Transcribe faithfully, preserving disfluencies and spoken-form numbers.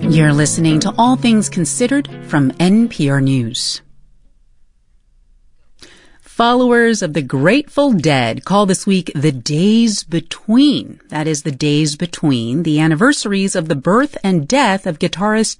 You're listening to All Things Considered from N P R News. Followers of the Grateful Dead call this week the Days Between. That is, the days between the anniversaries of the birth and death of guitarist